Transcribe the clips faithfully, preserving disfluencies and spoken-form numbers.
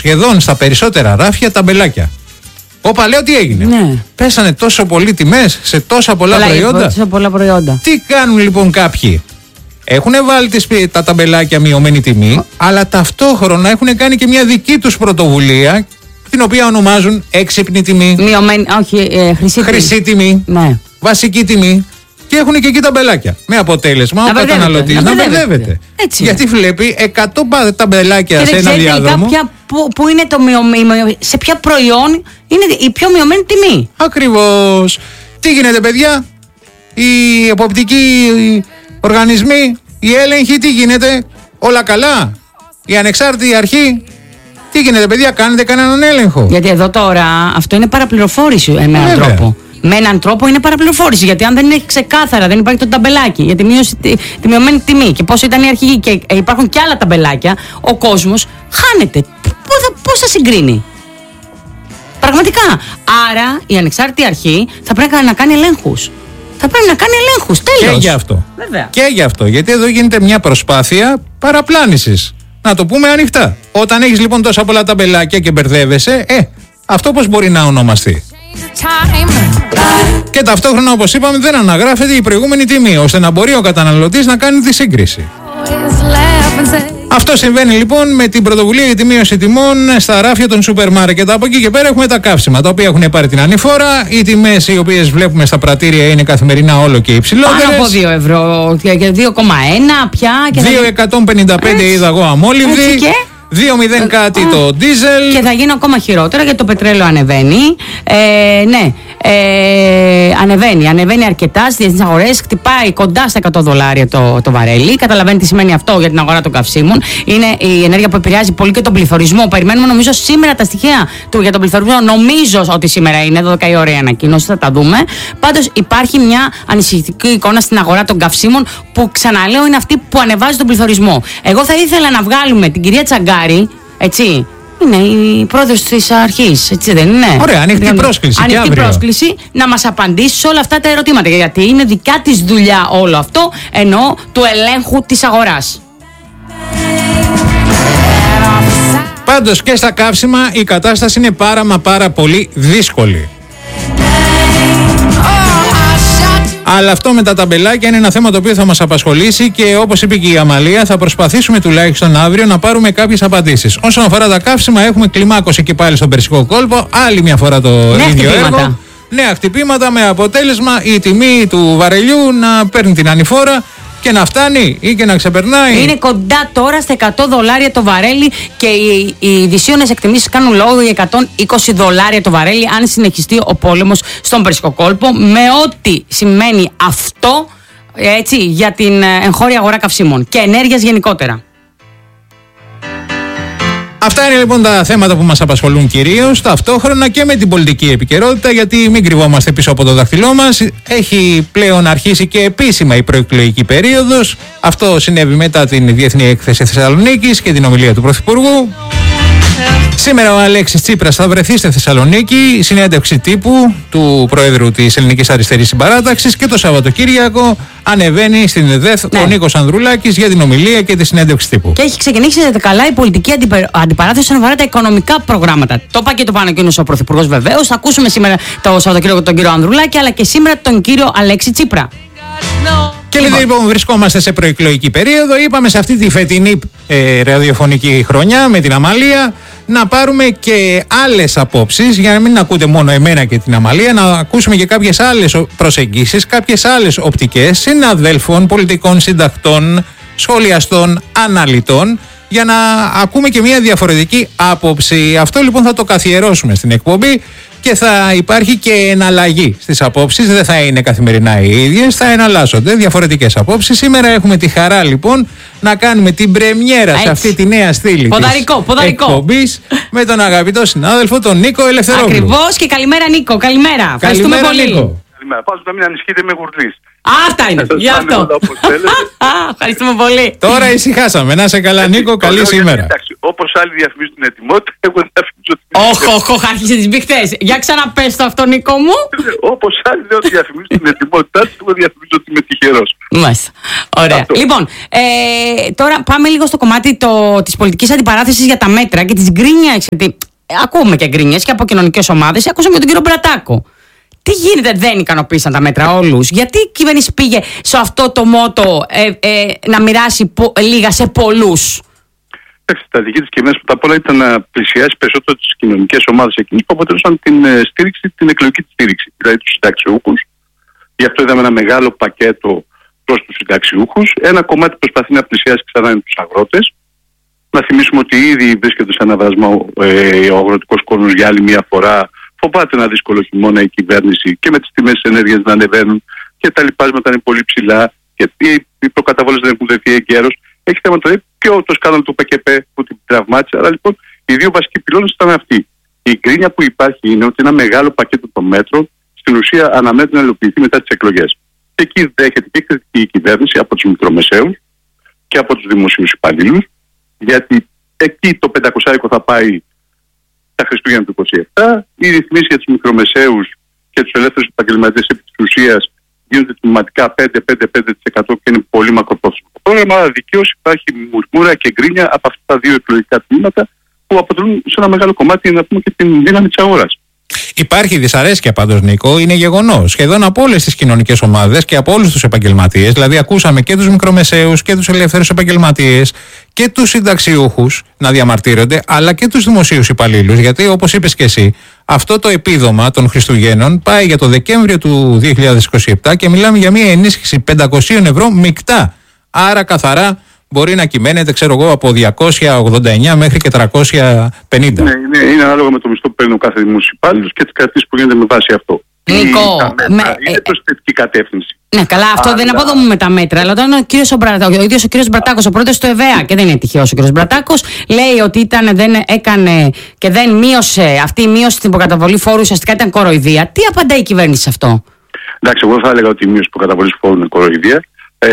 σχεδόν στα περισσότερα ράφια ταμπελάκια. Όπα, λέω τι έγινε. Ναι. Πέσανε τόσο πολύ τιμές σε τόσα πολλά, πολλά προϊόντα. Τόσα πολλά προϊόντα. Τι κάνουν λοιπόν κάποιοι? Έχουν βάλει τις, τα ταμπελάκια μειωμένη τιμή, oh. αλλά ταυτόχρονα έχουν κάνει και μια δική τους πρωτοβουλία, την οποία ονομάζουν έξυπνη τιμή. Μειωμένη, όχι, ε, χρυσή, χρυσή τιμή. Ναι. Βασική τιμή. Και έχουν και εκεί ταμπελάκια. Με αποτέλεσμα ο καταναλωτής να μπερδεύεται. Γιατί βλέπει εκατό ταμπελάκια και σε ένα διάδρομο. Και που, που είναι το μειωμένο, σε ποια προϊόν είναι η πιο μειωμένη τιμή. Ακριβώς. Τι γίνεται, παιδιά? Οι εποπτικοί οργανισμοί, οι έλεγχοι, τι γίνεται? Όλα καλά? Η ανεξάρτητη αρχή, τι γίνεται, παιδιά? Κάνετε κανέναν έλεγχο? Γιατί εδώ τώρα αυτό είναι παραπληροφόρηση με έναν τρόπο. Με έναν τρόπο είναι παραπληροφόρηση. Γιατί αν δεν είναι ξεκάθαρα, δεν υπάρχει το ταμπελάκι για τη, μείωση, τη, τη μειωμένη τιμή και πώς ήταν η αρχική και υπάρχουν και άλλα ταμπελάκια, ο κόσμος χάνεται. Πώς θα συγκρίνει? Πραγματικά. Άρα η ανεξάρτητη αρχή θα πρέπει να κάνει ελέγχους. Θα πρέπει να κάνει ελέγχους. Τέλος. Και για αυτό. Βέβαια. Και για αυτό. Γιατί εδώ γίνεται μια προσπάθεια παραπλάνησης. Να το πούμε ανοιχτά. Όταν έχεις λοιπόν τόσα πολλά ταμπελάκια και μπερδεύεσαι, ε, αυτό πώς μπορεί να ονομαστεί? Και ταυτόχρονα, όπως είπαμε, δεν αναγράφεται η προηγούμενη τιμή, ώστε να μπορεί ο καταναλωτής να κάνει τη σύγκριση. Αυτό συμβαίνει λοιπόν με την πρωτοβουλία για τη μείωση τιμών στα ράφια των σούπερ μάρκετ. Από εκεί και πέρα έχουμε τα καύσιμα, τα οποία έχουν πάρει την ανηφόρα. Οι τιμές οι οποίες βλέπουμε στα πρατήρια είναι καθημερινά όλο και υψηλότερες. Πάνω από δύο ευρώ, δύο κόμμα ένα πια. δύο εκατόν πενήντα πέντε είδα εγώ αμόλυβδη. δύο μηδέν κάτι Α, το ντίζελ. Και θα γίνει ακόμα χειρότερα γιατί το πετρέλαιο ανεβαίνει. Ε, ναι, ε, ανεβαίνει. Ανεβαίνει αρκετά στις διεθνείς αγορές. Χτυπάει κοντά στα εκατό δολάρια το, το βαρέλι. Καταλαβαίνετε τι σημαίνει αυτό για την αγορά των καυσίμων. Είναι η ενέργεια που επηρεάζει πολύ και τον πληθωρισμό. Περιμένουμε νομίζω σήμερα τα στοιχεία του για τον πληθωρισμό. Νομίζω ότι σήμερα είναι δώδεκα η ώρα η ανακοίνωση. Θα τα δούμε. Πάντως υπάρχει μια ανησυχητική εικόνα στην αγορά των καυσίμων που, ξαναλέω, είναι αυτή που ανεβάζει τον πληθωρισμό. Εγώ θα ήθελα να βγάλουμε την κυρία Τσαγκάρη. Έτσι, είναι η πρόεδρος της αρχής, έτσι δεν είναι? Ωραία, ανοιχτή είναι, πρόσκληση. Ανοιχτή πρόσκληση να μας απαντήσει σε όλα αυτά τα ερωτήματα. Γιατί είναι δικιά της δουλειά όλο αυτό, ενώ του ελέγχου της αγοράς. Πάντως και στα καύσιμα η κατάσταση είναι πάρα μα πάρα πολύ δύσκολη. Αλλά αυτό με τα ταμπελάκια είναι ένα θέμα το οποίο θα μας απασχολήσει και όπως είπε και η Αμαλία, θα προσπαθήσουμε τουλάχιστον αύριο να πάρουμε κάποιες απαντήσεις. Όσον αφορά τα καύσιμα, έχουμε κλιμάκωση και πάλι στον Περσικό κόλπο. Άλλη μια φορά το νέα ίδιο χτυπήματα. έργο. Νέα χτυπήματα με αποτέλεσμα η τιμή του βαρελιού να παίρνει την ανηφόρα και να φτάνει ή και να ξεπερνάει. Είναι κοντά τώρα στα εκατό δολάρια το βαρέλι και οι, οι δυσίωνες εκτιμήσεις κάνουν λόγο για εκατόν είκοσι δολάρια το βαρέλι αν συνεχιστεί ο πόλεμος στον Περσικό κόλπο, με ό,τι σημαίνει αυτό, έτσι, για την εγχώρια αγορά καυσίμων και ενέργειας γενικότερα. Αυτά είναι λοιπόν τα θέματα που μας απασχολούν κυρίως, ταυτόχρονα και με την πολιτική επικαιρότητα, γιατί μην κρυβόμαστε πίσω από το δάχτυλό μας. Έχει πλέον αρχίσει και επίσημα η προεκλογική περίοδος. Αυτό συνέβη μετά την Διεθνή Έκθεση Θεσσαλονίκης και την ομιλία του Πρωθυπουργού. Σήμερα ο Αλέξης Τσίπρας θα βρεθεί στη Θεσσαλονίκη, συνέντευξη τύπου του Προέδρου της Ελληνικής Αριστερής Συμπαράταξης, και το Σαββατοκύριακο ανεβαίνει στην ΕΔΕΘ ναι. ο Νίκος Ανδρουλάκης για την ομιλία και τη συνέντευξη τύπου. Και έχει ξεκινήσει καλά η πολιτική αντιπαράθεση όσον αφορά τα οικονομικά προγράμματα. Το είπα και το ανακοίνωσε ο Πρωθυπουργός βεβαίως. Θα ακούσουμε σήμερα το Σαββατοκύριακο τον κύριο Ανδρουλάκη, αλλά και σήμερα τον κύριο Αλέξη Τσίπρα. Και επειδή λοιπόν βρισκόμαστε σε προεκλογική περίοδο, είπαμε σε αυτή τη φετινή ε, ραδιοφωνική χρονιά με την Αμαλία να πάρουμε και άλλες απόψεις, για να μην ακούτε μόνο εμένα και την Αμαλία, να ακούσουμε και κάποιες άλλες προσεγγίσεις, κάποιες άλλες οπτικές συναδέλφων, πολιτικών συντακτών, σχολιαστών, αναλυτών, για να ακούμε και μια διαφορετική άποψη. Αυτό λοιπόν θα το καθιερώσουμε στην εκπομπή και θα υπάρχει και εναλλαγή στις απόψεις. Δεν θα είναι καθημερινά οι ίδιες, θα εναλλάσσονται διαφορετικές απόψεις. Σήμερα έχουμε τη χαρά λοιπόν να κάνουμε την πρεμιέρα σε αυτή τη νέα στήλη ποδαρικό, της ποδαρικό. εκπομπής με τον αγαπητό συνάδελφο τον Νίκο Ελευθερόπουλο. Ακριβώς, και καλημέρα Νίκο, καλημέρα. Ευχαριστούμε πολύ. Νίκο. Καλημέρα. Πάντως να μην ανησυχείτε, είμαι γουρλής. Αυτά είναι, γι' αυτό. Ευχαριστούμε πολύ. Τώρα ησυχάσαμε. Να σε καλά, Νίκο, καλή σήμερα. Εντάξει, όπως άλλοι διαφημίζουν την ετοιμότητα, εγώ διαφημίζω την Όχι, όχι, άρχισε τις μπιχτές. Για ξαναπες το αυτό, Νίκο μου. Όπως άλλοι λέω ότι διαφημίζω την ετοιμότητά τους, εγώ διαφημίζω ότι είμαι τυχερός. Μάλιστα. Ωραία. Αυτό. Λοιπόν, ε, τώρα πάμε λίγο στο κομμάτι το, της πολιτικής αντιπαράθεσης για τα μέτρα και της γκρίνιας. Γιατί ακούμε και γκρίνιες και από κοινωνικές ομάδες. Ακούσαμε και τον κύριο Μπρατάκο. Τι γίνεται, δεν ικανοποίησαν τα μέτρα όλους? Γιατί η κυβέρνηση πήγε σε αυτό το μότο ε, ε, να μοιράσει πο, λίγα σε πολλούς? Η στρατηγική της κυβέρνησης πρώτα απ' όλα ήταν να πλησιάσει περισσότερο τις κοινωνικές ομάδες εκείνες που αποτελούσαν την ε, στήριξη, την εκλογική της στήριξη, δηλαδή τους συνταξιούχους. Γι' αυτό είδαμε ένα μεγάλο πακέτο προς τους συνταξιούχους. Ένα κομμάτι προσπαθεί να πλησιάσει ξανά είναι τους αγρότες. Να θυμίσουμε ότι ήδη βρίσκεται σε ένα δρασμό ε, ο αγροτικός κόσμος για άλλη μια φορά. Φοβάται ένα δύσκολο χειμώνα η κυβέρνηση και με τις τιμές της ενέργειας να ανεβαίνουν και τα λοιπάσματα είναι πολύ ψηλά και οι προκαταβόλες δεν έχουν δεθεί εγκαίρως. Έχει θέμα το και το σκάνδαλο του ΠΚΠ που την τραυμάτισε. Αλλά λοιπόν οι δύο βασικοί πυλώνες ήταν αυτοί. Η γκρίνια που υπάρχει είναι ότι ένα μεγάλο πακέτο των μέτρων στην ουσία αναμένεται να υλοποιηθεί μετά τις εκλογές. Και εκεί δέχεται και κριτική η κυβέρνηση από τους μικρομεσαίους και από τους δημοσίους υπαλλήλους, γιατί εκεί το πεντακόσια θα πάει τα Χριστούγεννα του είκοσι επτά. Οι ρυθμίσεις για τους μικρομεσαίους και τους ελεύθερους επαγγελματίες επί της ουσίας γίνονται τμηματικά πέντε με πέντε τοις εκατό και είναι πολύ μακροπρόθεσμο το πρόγραμμα. Αλλά δικαίως υπάρχει μουρμούρα και γκρίνια από αυτά τα δύο εκλογικά τμήματα που αποτελούν σε ένα μεγάλο κομμάτι να πούμε και την δύναμη της αγοράς. Υπάρχει δυσαρέσκεια πάντως, Νίκο, είναι γεγονός. Σχεδόν από όλες τις κοινωνικές ομάδες και από όλους τους επαγγελματίες. Δηλαδή, ακούσαμε και τους μικρομεσαίους και τους ελεύθερους επαγγελματίες και τους συνταξιούχους να διαμαρτύρονται, αλλά και τους δημοσίους υπαλλήλους. Γιατί, όπως είπες και εσύ, αυτό το επίδομα των Χριστουγέννων πάει για το Δεκέμβριο του δύο χιλιάδες είκοσι επτά και μιλάμε για μια ενίσχυση πεντακόσια ευρώ μεικτά. Άρα, καθαρά μπορεί να κυμαίνεται, ξέρω εγώ, από διακόσια ογδόντα εννιά μέχρι και τριακόσια πενήντα. Ναι, είναι, είναι ανάλογα με το μισθό που παίρνει ο κάθε δημόσιος υπάλληλος και τις κρατήσεις που γίνεται με βάση αυτό. Νίκο, με, είναι προς ε, θετική κατεύθυνση. Ναι, καλά, αυτό αλλά... δεν αποδομούμε με τα μέτρα. Αλλά όταν ο, κύριος ο, ο ίδιος ο κύριος Μπρατάκος, ο πρόεδρος του ΕΒΕΑ, και δεν είναι τυχαίος ο κύριος Μπρατάκος, λέει ότι ήταν, δεν έκανε και δεν μείωσε, αυτή η μείωση στην υποκαταβολή φόρου ουσιαστικά ήταν κοροϊδία. Τι απαντάει η κυβέρνηση σε αυτό? Εντάξει, εγώ θα έλεγα ότι η μείωση υποκαταβολής φόρου είναι κοροϊδία.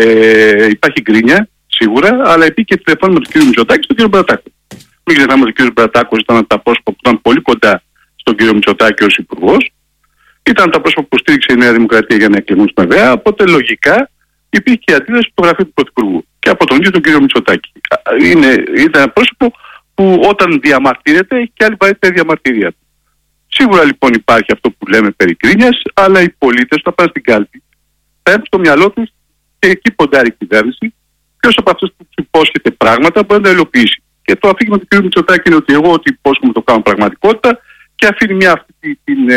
Ε, υπάρχει γκρίνια, σίγουρα, αλλά υπήρχε και τηλεφώνημα του κ. Μητσοτάκη στον κ. Μπρατάκο. Μην ξεχνάμε ότι ο κ. Μπρατάκο ήταν από τα πρόσωπα που ήταν πολύ κοντά στον κ. Μητσοτάκη ως υπουργός. Ήταν τα πρόσωπα που στήριξε η Νέα Δημοκρατία για να εκλεγούν στην ΕΒΕΑ. Οπότε λογικά υπήρχε και η αντίδραση στο γραφείο του Πρωθυπουργού και από τον ίδιο τον κ. Μητσοτάκη. Είναι, ήταν ένα πρόσωπο που όταν διαμαρτύρεται έχει και άλλη βαρύτητα διαμαρτυρία του. Σίγουρα λοιπόν υπάρχει αυτό που λέμε περί γκρίνιας, αλλά οι πολίτες θα πάνε στην κάλπη, θα έχουν στο μυαλό τους και εκεί ποντάρει η κυβέρνηση. Ποιος από αυτούς που υπόσχεται πράγματα μπορεί να τα υλοποιήσει. Και το αφήγημα του κ. Μητσοτάκη είναι ότι εγώ ότι υπόσχομαι το κάνω πραγματικότητα και αφήνει μια αυτή την, την,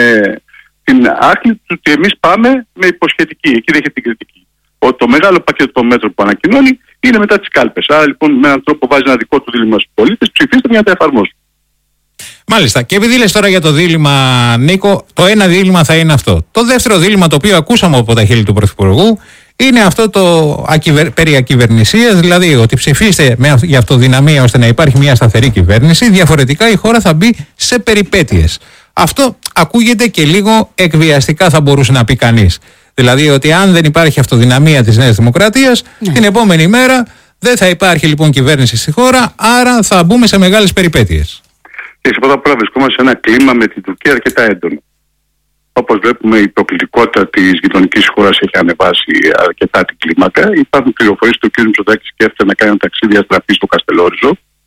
την άχλη του ότι εμείς πάμε με υποσχετική. Εκεί δέχεται την κριτική. Ότι το μεγάλο πακέτο των μέτρων που ανακοινώνει είναι μετά τις κάλπες. Άρα λοιπόν με έναν τρόπο βάζει ένα δικό του δίλημμα στους πολίτες, ψηφίστε για να τα εφαρμόσουν. Μάλιστα. Και επειδή λες τώρα για το δίλημμα, Νίκο, το ένα δίλημμα θα είναι αυτό. Το δεύτερο δίλημμα, το οποίο ακούσαμε από τα χείλη του Πρωθυπουργού, είναι αυτό το ακυβερ... περί ακυβερνησίας, δηλαδή ότι ψηφίστε με... για αυτοδυναμία ώστε να υπάρχει μια σταθερή κυβέρνηση, διαφορετικά η χώρα θα μπει σε περιπέτειες. Αυτό ακούγεται και λίγο εκβιαστικά, θα μπορούσε να πει κανείς. Δηλαδή ότι αν δεν υπάρχει αυτοδυναμία της Νέας Δημοκρατίας, ναι, την επόμενη μέρα δεν θα υπάρχει λοιπόν κυβέρνηση στη χώρα, άρα θα μπούμε σε μεγάλες περιπέτειες. Και σε πρώτα απ' όλα βρισκόμαστε σε ένα κλίμα με την Τουρκία αρκετά έντονο. Όπως βλέπουμε, η προκλητικότητα της γειτονικής χώρας έχει ανεβάσει αρκετά την κλίμακα. Υπάρχουν πληροφορίες ότι ο κ. Μητσοτάκης σκέφτεται να κάνει ένα ταξίδι αστραφή στο Καστελόριζο.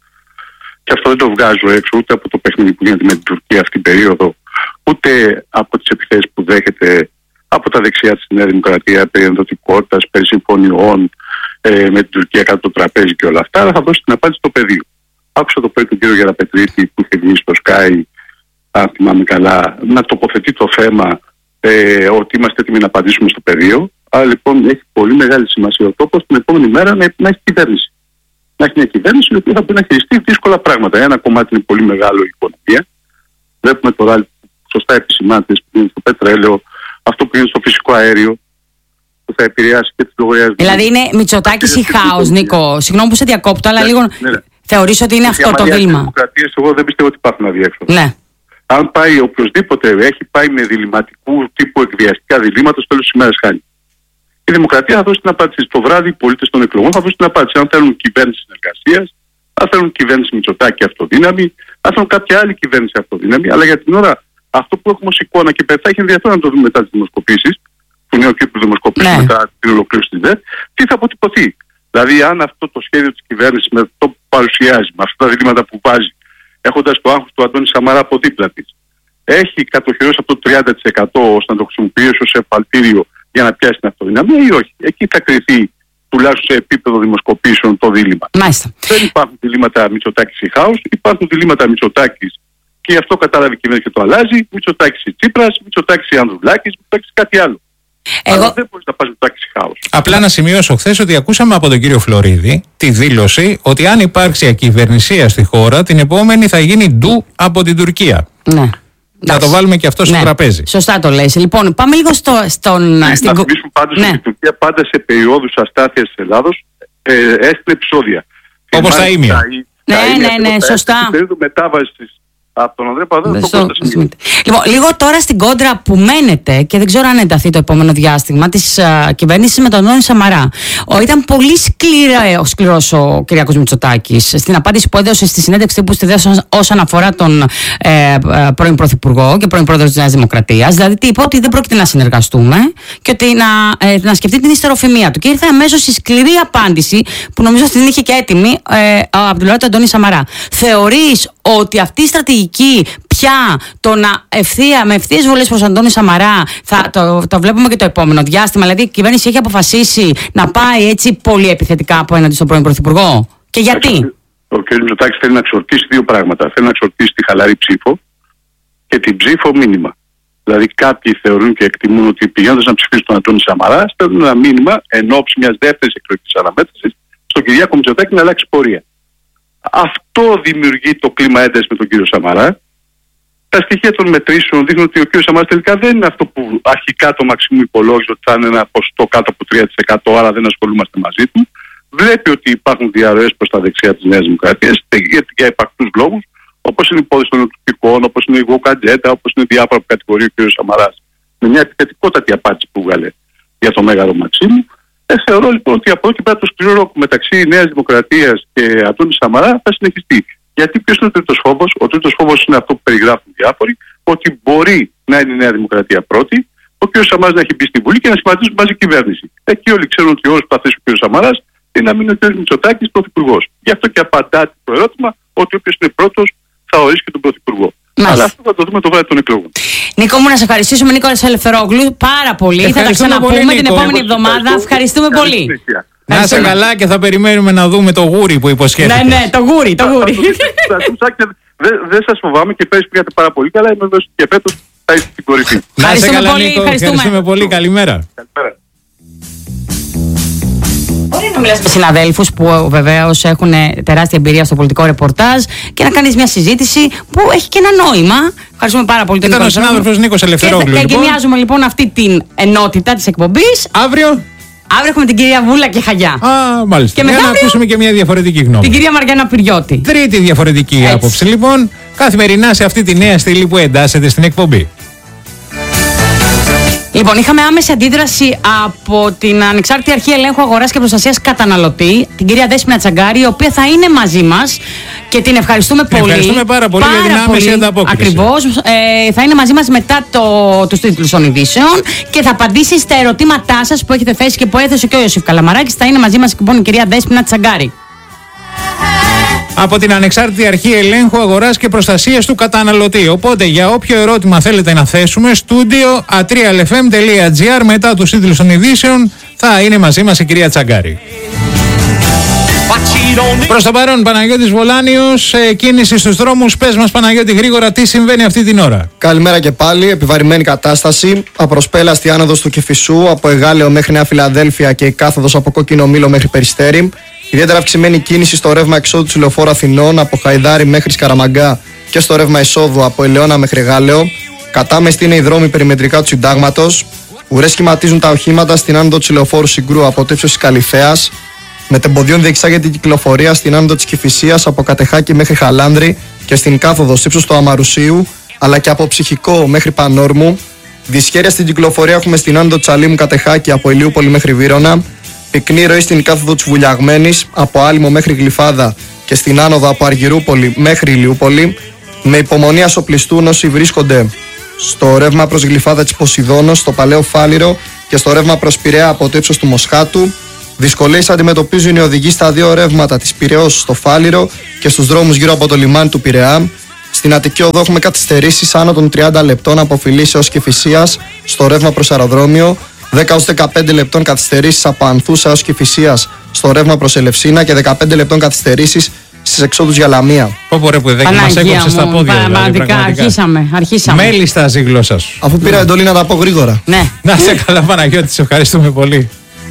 Και αυτό δεν το βγάζω έξω ούτε από το παιχνίδι που γίνεται με την Τουρκία αυτή την περίοδο, ούτε από τις επιθέσεις που δέχεται από τα δεξιά της Νέα Δημοκρατία περί ενδοτικότητας, περί συμφωνιών ε, με την Τουρκία κάτω το τραπέζι και όλα αυτά. Αλλά θα δώσει την απάντηση στο πεδίο. Άκουσα το πρωί τον κ. Γεραπετρίτη που είχε βγει στο Sky, αν θυμάμαι καλά, να τοποθετεί το θέμα ε, ότι είμαστε έτοιμοι να απαντήσουμε στο πεδίο. Άρα λοιπόν έχει πολύ μεγάλη σημασία ο τόπος την επόμενη μέρα να, να έχει κυβέρνηση. Να έχει μια κυβέρνηση η οποία θα μπορεί να χειριστεί δύσκολα πράγματα. Ένα κομμάτι είναι πολύ μεγάλο η οικονομία. Βλέπουμε τώρα, σωστά επισημάνεται, που είναι στο πετρέλαιο, αυτό που είναι στο φυσικό αέριο, που θα επηρεάσει και τις λογαριασμούς. Δηλαδή είναι Μητσοτάκης ή χάος, Νίκο. Συγγνώμη που σε διακόπτω, αλλά ναι, λίγο. Ναι, ναι. Θεωρείς ότι είναι αυτό το δίλημμα? Εγώ δεν πιστεύω ότι υπάρχουν αδιέξοδα. Ναι. Αν πάει οποιοδήποτε έχει πάει με διλημματικού τύπου εκβιαστικά διλήμματα, στο τέλος της ημέρας χάνει. Η Δημοκρατία θα δώσει την απάντηση. Το βράδυ οι πολίτες των εκλογών θα δώσουν την απάντηση. Αν θέλουν κυβέρνηση συνεργασίας, Αν θέλουν κυβέρνηση Μητσοτάκη αυτοδύναμη, αν θέλουν κάποια άλλη κυβέρνηση αυτοδύναμη, αλλά για την ώρα αυτό που έχουμε ως εικόνα και θα έχει ενδιαφέρον να το δούμε μετά τις δημοσκοπήσεις, του νέου κύκλου δημοσκοπήσεις ναι. μετά την ολοκλήρωση της ΔΕΤ, τι θα αποτυπωθεί. Δηλαδή, αν αυτό το σχέδιο της κυβέρνησης με το που παρουσιάζει, με αυτά τα διλήμματα που βάζει, έχοντας το άγχος του Αντώνη Σαμαρά από δίπλα της, έχει κατοχυρώσει αυτό το τριάντα τοις εκατό ώστε να το χρησιμοποιήσει ως εφαλτήριο για να πιάσει την αυτοδυναμία ή όχι. Εκεί θα κρυθεί τουλάχιστον σε επίπεδο δημοσκοπήσεων το δίλημμα. Μάλιστα. Δεν υπάρχουν διλήμματα Μητσοτάκης ή Χάους, υπάρχουν διλήμματα Μητσοτάκης και γι' αυτό κατάλαβε η κυβέρνηση και το αλλάζει. Μητσοτάκης ή Τσίπρας, Μητσοτάκης ή Ανδρουλάκης, Μητσοτάκης ή κάτι άλλο. Εγώ... Αλλά δεν μπορεί να πας Μητσοτάκης ή Χάους. Απλά να σημειώσω χθες ότι ακούσαμε από τον κύριο Φλωρίδη τη δήλωση ότι αν υπάρξει ακυβερνησία στη χώρα, την επόμενη θα γίνει ντου από την Τουρκία. Ναι. Να το βάλουμε και αυτό στο ναι. τραπέζι. Σωστά το λες. Λοιπόν, πάμε λίγο στο, στον... Ναι, στην... Να θυμίσουμε πάντως ναι. ότι η Τουρκία πάντα σε περιόδους αστάθειας της Ελλάδος ε, έστειλε επεισόδια. Όπως τα ίμια. Ναι, ναι, ναι, σωστά. Στην περίοδο μετάβασης από τον Ανδρέα Παπαδόπουλο το Κώστα. Λοιπόν, λίγο τώρα στην κόντρα που μένετε και δεν ξέρω αν ενταθεί το επόμενο διάστημα της uh, κυβέρνησης με τον Αντώνη Σαμαρά. Ο, ήταν πολύ σκληρά, ο σκληρός ο Κυριάκος Μητσοτάκης στην απάντηση που έδωσε στη συνέντευξη που στη ΔΕΣ όσον αφορά τον ε, ε, πρώην Πρωθυπουργό και πρώην Πρόεδρο της Νέας Δημοκρατίας. Δηλαδή, τι είπε ότι δεν πρόκειται να συνεργαστούμε και ότι να, ε, να σκεφτεί την ιστεροφημία του. Και ήρθε αμέσως η σκληρή απάντηση που νομίζω ότι την είχε και έτοιμη ε, από την του Αντώνη Σαμαρά. Θεωρείς ότι αυτή η στρατηγική πια το να ευθεία, με ευθείες βολές προς Αντώνη Σαμαρά θα το, το βλέπουμε και το επόμενο διάστημα? Δηλαδή η κυβέρνηση έχει αποφασίσει να πάει έτσι πολύ επιθετικά απέναντι στον πρώην Πρωθυπουργό. Και γιατί? Ο κ. Μητσοτάκης θέλει να εξορτήσει δύο πράγματα. Θέλει να εξορτήσει τη χαλαρή ψήφο και την ψήφο μήνυμα. Δηλαδή κάποιοι θεωρούν και εκτιμούν ότι πηγαίνοντας να ψηφίσουν τον Αντώνη Σαμαρά, στέλνουν ένα μήνυμα εν ώψη μιας δεύτερης εκλογικής αναμέτρησης στον Κυριάκο Μητσοτάκη να αλλάξει πορεία. Αυτό δημιουργεί το κλίμα έντασης με τον κύριο Σαμαρά. Τα στοιχεία των μετρήσεων δείχνουν ότι ο κύριος Σαμαράς τελικά δεν είναι αυτό που αρχικά το Μαξιμού υπολόγιζε ότι θα είναι ένα ποσοστό κάτω από τρία τοις εκατό, άρα δεν ασχολούμαστε μαζί του. Βλέπει ότι υπάρχουν διαρροές προς τα δεξιά της Νέας Δημοκρατίας για, για υπαρκτούς λόγους, όπως είναι η υπόθεση των νοτροπικών, όπως είναι η Γουκαντζέτα, όπως είναι διάφορα που κατηγορεί ο κύριος Σαμαράς. Με μια επιθετικότατη απάντηση που βγάλε για το Μέγαρο Μαξίμου. Ε, θεωρώ λοιπόν ότι από εδώ και πέρα το σκληρό ρόκο μεταξύ Νέας Δημοκρατίας και Αντώνη Σαμαρά θα συνεχιστεί. Γιατί ποιος είναι ο τρίτος φόβος? Ο τρίτος φόβος είναι αυτό που περιγράφουν διάφοροι, ότι μπορεί να είναι η Νέα Δημοκρατία πρώτη, ο κ. Σαμαράς να έχει μπει στην Βουλή και να σχηματίσουν μαζί κυβέρνηση. Εκεί όλοι ξέρουν ότι ο όρος που θα θέσει ο κ. Σαμαράς είναι να μείνει ο κ. Μητσοτάκης πρωθυπουργός. Γι' αυτό και απαντάτε το ερώτημα ότι όποιος είναι πρώτος θα ορίσει και τον πρωθυπουργό. Μάλιστα. Αλλά αυτό θα το δούμε το βράδυ των εκλογών. Νίκο μου, να σε ευχαριστήσουμε, Νίκολας Ελευθερόγλου, πάρα πολύ. Θα τα ξαναπούμε πολύ, την επόμενη εβδομάδα. Ευχαριστούμε πολύ. Να είσαι καλά και θα περιμένουμε να δούμε το γούρι που υποσχέθηκες. Ναι, ναι, το γούρι, το γούρι. Δεν σας φοβάμαι και πέρυσι πήγατε πάρα πολύ καλά. Είμαι βέβαιος και φέτος θα είστε στην κορυφή. Να είσαι καλά, Νίκο. Ευχαριστούμε πολύ. Καλημέρα. Μπορεί να μιλάς με συναδέλφους που βεβαίως έχουν τεράστια εμπειρία στο πολιτικό ρεπορτάζ και να κάνεις μια συζήτηση που έχει και ένα νόημα. Ευχαριστούμε πάρα πολύ τον Νίκο. Ήταν ο συνάδελφος Νίκος Ελευθερόγλου. Και εγκαινιάζουμε λοιπόν αυτή την ενότητα της εκπομπής. Αύριο. Αύριο έχουμε την κυρία Βούλα και Χαγιά. Α, μάλιστα. Και για να ακούσουμε και μια διαφορετική γνώμη. Την κυρία Μαριάννα Πυριώτη. Τρίτη διαφορετική έτσι άποψη. Λοιπόν, καθημερινά σε αυτή τη νέα στήλη που εντάσσεται στην εκπομπή. Λοιπόν, είχαμε άμεση αντίδραση από την Ανεξάρτητη Αρχή Ελέγχου Αγοράς και Προστασίας Καταναλωτή, την κυρία Δέσποινα Τσαγκάρη, η οποία θα είναι μαζί μας και την ευχαριστούμε πολύ. Ευχαριστούμε πάρα πολύ πάρα για την άμεση ανταπόκριση. Ακριβώς. Ε, θα είναι μαζί μας μετά το, τους τίτλους των ειδήσεων και θα απαντήσει στα ερωτήματά σας που έχετε θέσει και που έθεσε και ο Ιωσήφ Καλαμαράκης. Θα είναι μαζί μας λοιπόν η κυρία Δέσποινα Τσαγκάρη. Από την Ανεξάρτητη Αρχή Ελέγχου Αγοράς και Προστασίας του Καταναλωτή. Οπότε για όποιο ερώτημα θέλετε να θέσουμε, στούντιο at real f m dot g r, μετά τους τίτλους των ειδήσεων θα είναι μαζί μας η κυρία Τσαγκάρη. Προς το παρόν, Παναγιώτης Βολάνιος, ε, κίνηση στους δρόμους. Πες μας, Παναγιώτη, γρήγορα τι συμβαίνει αυτή την ώρα. Καλημέρα και πάλι. Επιβαρημένη κατάσταση. Απροσπέλαστη άνοδος του Κηφισού από Εγάλεο μέχρι Νέα Φιλαδέλφια και η κάθοδος από Κόκκινο Μήλο μέχρι Περιστέρι. Ιδιαίτερα αυξημένη κίνηση στο ρεύμα εξόδου του Λεωφόρου Αθηνών από Χαϊδάρι μέχρι Σκαραμαγκά και στο ρεύμα εισόδου από Ελαιώνα μέχρι Εγάλεο. Κατάμεστη είναι οι δρόμοι περιμετρικά του Συντάγματος. Ουρές σχηματίζουν τα οχήματα στην άνοδο του Λεωφόρου Συγκρού από το ύψος της Καλυθέας. Μετεμποδιών διεξάγεται η κυκλοφορία στην άνοδο της Κηφισίας από Κατεχάκη μέχρι Χαλάνδρη και στην κάθοδο ύψος του Αμαρουσίου, αλλά και από Ψυχικό μέχρι Πανόρμου. Δυσχέρεια στην κυκλοφορία έχουμε στην άνοδο Τσαλίμου Κατεχάκη από Ηλιούπολη μέχρι Βύρωνα. Πυκνή ροή στην κάθοδο της Βουλιαγμένης από Άλυμο μέχρι Γλυφάδα και στην άνοδο από Αργυρούπολη μέχρι Ηλιούπολη. Με υπομονή ασοπλιστούν όσοι βρίσκονται στο ρεύμα προς Γλυφάδα της Ποσειδώνος, στο Παλαιό Φάληρο και στο ρεύμα προς Πειραιά από το ύψος του Μοσχάτου. Δυσκολίες αντιμετωπίζουν οι οδηγοί στα δύο ρεύματα της Πειραιώς στο Φάληρο και στους δρόμους γύρω από το λιμάνι του Πειραιά. Στην Αττική Οδό έχουμε καθυστερήσεις άνω των τριάντα λεπτών από Φιλίσσεως και Κηφισίας στο ρεύμα προς αεροδρόμιο, δέκα έως δεκαπέντε λεπτών καθυστερήσεις από Ανθούσα έως Κηφισίας στο ρεύμα προς Ελευσίνα και δεκαπέντε λεπτών καθυστερήσεις στις εξόδους για Λαμία. Πω ρε που δεν μας έκοψε στα πόδια. Πραγματικά, αρχίσαμε, αρχίσαμε. Μέλιστα η γλώσσα σου. Αφού πήρα εντολή να τα πω γρήγορα. Ναι. Να σε καλά Παναγιώτη, σε ευχαριστούμε πολύ.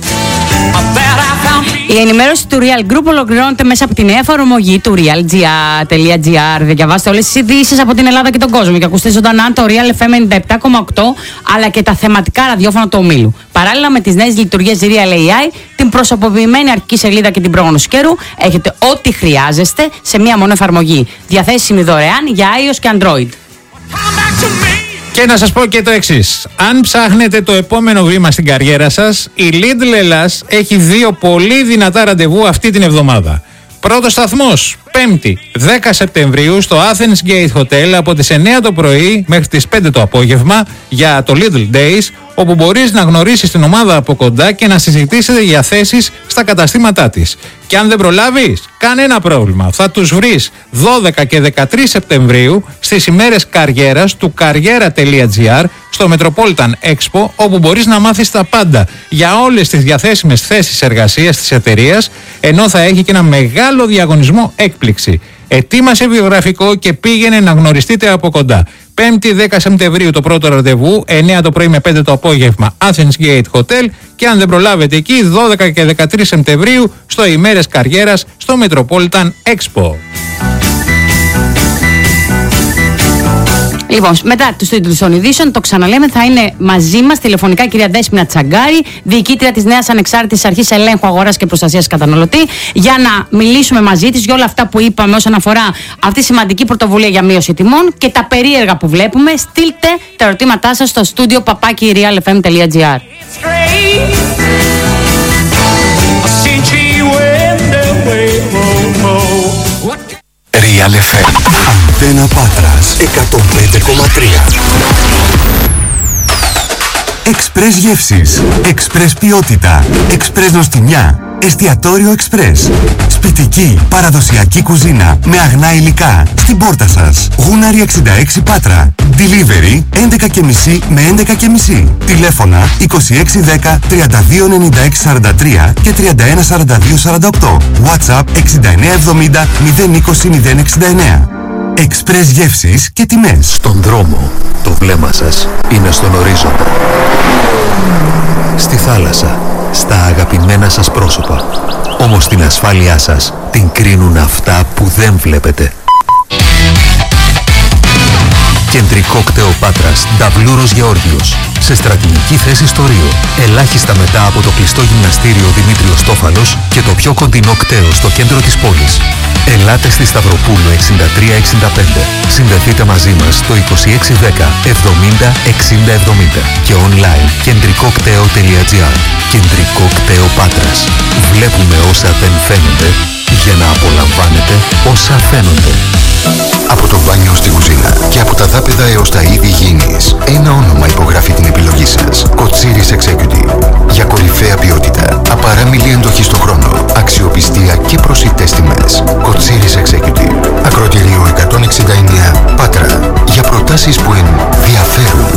Η ενημέρωση του Real Group ολοκληρώνεται μέσα από την νέα εφαρμογή του realgr τελεία gr. Διαβάστε όλες τις ειδήσεις από την Ελλάδα και τον κόσμο και ακούστε ζωντανά το Real εφ εμ ενενήντα επτά κόμμα οκτώ αλλά και τα θεματικά ραδιόφωνα του ομίλου. Παράλληλα με τις νέες λειτουργίες Real έι άι, την προσωποποιημένη αρχική σελίδα και την πρόγνωση καιρού, έχετε ό,τι χρειάζεστε σε μία μόνο εφαρμογή. Διαθέσιμη δωρεάν για iOS και Android. Και να σας πω και το εξής. Αν ψάχνετε το επόμενο βήμα στην καριέρα σας, η Lidl Ελλάς έχει δύο πολύ δυνατά ραντεβού αυτή την εβδομάδα. Πρώτος σταθμός, Πέμπτη, δέκα Σεπτεμβρίου, στο Athens Gate Hotel από τις εννιά το πρωί μέχρι τις πέντε το απόγευμα για το Lidl Days, όπου μπορείς να γνωρίσεις την ομάδα από κοντά και να συζητήσετε για θέσεις στα καταστήματά της. Και αν δεν προλάβεις, κανένα πρόβλημα. Θα τους βρεις δώδεκα και δεκατρείς Σεπτεμβρίου στις ημέρες καριέρας του καριέρα τελεία gr στο Metropolitan Expo, όπου μπορείς να μάθεις τα πάντα για όλες τις διαθέσιμες θέσεις εργασίας της εταιρείας, ενώ θα έχει και ένα μεγάλο διαγωνισμό έκπληξη. Ετοίμασε βιογραφικό και πήγαινε να γνωριστείτε από κοντά. Πέμπτη δέκα Σεπτεμβρίου το πρώτο ραντεβού, εννιά το πρωί με πέντε το απόγευμα, Athens Gate Hotel, και αν δεν προλάβετε εκεί, δώδεκα και δεκατρείς Σεπτεμβρίου στο ημέρες καριέρας στο Metropolitan Expo. Λοιπόν, μετά τους τίτλους των ειδήσεων, το ξαναλέμε, θα είναι μαζί μας τηλεφωνικά η κυρία Δέσποινα Τσαγκάρη, διοικήτρια της νέας ανεξάρτητης αρχής ελέγχου αγοράς και προστασίας καταναλωτή, για να μιλήσουμε μαζί της για όλα αυτά που είπαμε όσον αφορά αυτή τη σημαντική πρωτοβουλία για μείωση τιμών και τα περίεργα που βλέπουμε. Στείλτε τα ερωτήματά σας στο στούντιο παπάκι real f m τελεία gr. Real εφ εμ. Αντένα Πάτρας εκατόν πέντε κόμμα τρία. Εξπρές γεύσεις, εξπρές ποιότητα, εξπρές νοστιμιά, εστιατόριο εξπρές. Σπιτική, παραδοσιακή κουζίνα με αγνά υλικά στην πόρτα σας. Γούναρη εξήντα έξι Πάτρα. Delivery έντεκα και μισή με έντεκα και μισή. Τηλέφωνα είκοσι έξι δέκα τριάντα δύο ενενήντα έξι σαράντα τρία και τριάντα ένα σαράντα δύο σαράντα οκτώ. WhatsApp εξήντα εννέα εβδομήντα μηδέν είκοσι μηδέν εξήντα εννέα. Εξπρές γεύσεις και τιμές. Στον δρόμο, το βλέμμα σας είναι στον ορίζοντα. Στη θάλασσα, στα αγαπημένα σας πρόσωπα. Όμως την ασφάλειά σας την κρίνουν αυτά που δεν βλέπετε. Κεντρικό κτέο Πάτρας, Νταβλούρος Γεώργιος. Σε στρατηγική θέση στο Ρίο. Ελάχιστα μετά από το κλειστό γυμναστήριο Δημήτριος Τόφαλος και το πιο κοντινό κτέο στο κέντρο της πόλης. Ελάτε στη Σταυροπούλου εξήντα τρία εξήντα πέντε. Συνδεθείτε μαζί μας στο είκοσι έξι δέκα εβδομήντα εξήντα εβδομήντα και online κεντρικό κτέο τελεία gr. Κεντρικό κτέο Πάτρας. Βλέπουμε όσα δεν φαίνονται για να απολαμβάνετε όσα φαίνονται. Από το μπάνιο στην κουζίνα και από τα δάπεδα έως τα είδη υγιεινής, ένα όνομα υπογράφει την επιλογή σας. Κοτσίρις Executive. Για κορυφαία ποιότητα, απαράμιλη εντοχή στο χρόνο, αξιοπιστία και προσιτές τιμές. Κοτσίρις Executive. Ακροτήριο εκατόν εξήντα εννέα Πάτρα. Για προτάσεις που ενδιαφέρουν.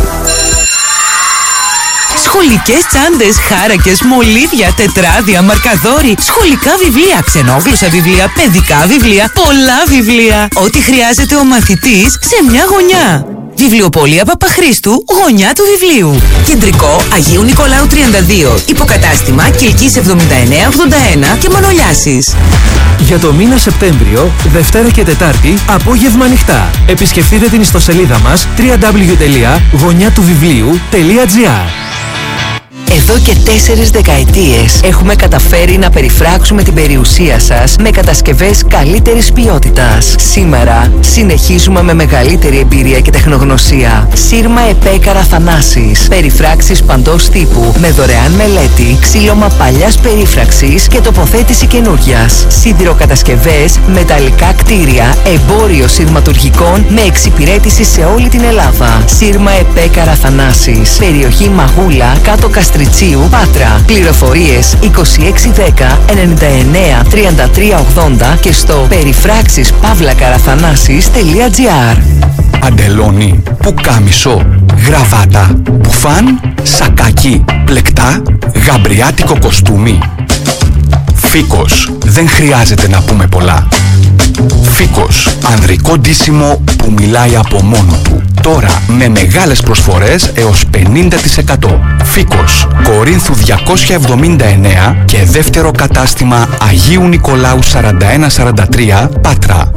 Σχολικές τσάντες, χάρακες, μολύβια, τετράδια, μαρκαδόροι, σχολικά βιβλία, ξενόγλωσσα βιβλία, παιδικά βιβλία, πολλά βιβλία. Ό,τι χρειάζεται ο μαθητής σε μια γωνιά. Βιβλιοπωλεία Παπαχρήστου, γωνιά του βιβλίου. Κεντρικό Αγίου Νικολάου τριάντα δύο. Υποκατάστημα Κιλκής εβδομήντα εννέα ογδόντα ένα και Μανολιάσης. Για το μήνα Σεπτέμβριο, Δευτέρα και Τετάρτη, απόγευμα ανοιχτά. Επισκεφτείτε την ιστοσελίδα μας double-u double-u double-u τελεία γωνιά του βιβλίου τελεία gr. Εδώ και τέσσερις δεκαετίες έχουμε καταφέρει να περιφράξουμε την περιουσία σας με κατασκευές καλύτερης ποιότητας. Σήμερα συνεχίζουμε με μεγαλύτερη εμπειρία και τεχνογνωσία. Σύρμα ΕΠΕ Καραθανάσης. Περιφράξεις παντός τύπου με δωρεάν μελέτη, ξύλωμα παλιάς περίφραξης και τοποθέτηση καινούριας. Σιδηροκατασκευές, μεταλλικά κτίρια, εμπόριο σειρματουργικών με εξυπηρέτηση σε όλη την Ελλάδα. Σύρμα ΕΠΕ Καραθανάσης. Περιοχή Μαγούλα, κάτω Καστριτσίου, Πάτρα. Πληροφορίες είκοσι έξι δέκα ενενήντα εννέα τριάντα τρία ογδόντα και στο περιφράξεις παύλα καραθανάσης τελεία τζι άρ. Παντελόνι, πουκάμισο, γραβάτα, μπουφάν, σακάκι, πλεκτά, γαμπριάτικο κοστούμι. Φίκος, δεν χρειάζεται να πούμε πολλά. Φίκος, ανδρικό ντύσιμο που μιλάει από μόνο του. Τώρα με μεγάλες προσφορές έως πενήντα τοις εκατό. Φίκος, Κορίνθου διακόσια εβδομήντα εννέα και δεύτερο κατάστημα Αγίου Νικολάου σαράντα ένα σαράντα τρία, Πάτρα.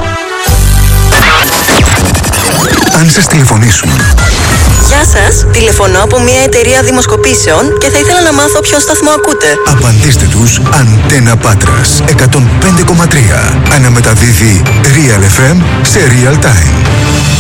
Αν σας τηλεφωνήσουν. Γεια σας, τηλεφωνώ από μια εταιρεία δημοσκοπήσεων και θα ήθελα να μάθω ποιο σταθμό ακούτε. Απαντήστε τους Αντένα Πάτρας εκατόν πέντε κόμμα τρία. Αναμεταδίδει Real εφ εμ σε real time.